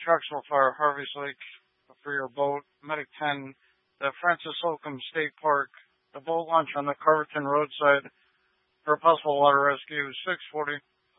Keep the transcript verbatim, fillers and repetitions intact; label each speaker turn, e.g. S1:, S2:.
S1: Truxville Fire, Harvey's Lake for your boat. Medic ten, the Francis Holcomb State Park, the boat launch on the Carverton roadside for possible water rescue. six forty,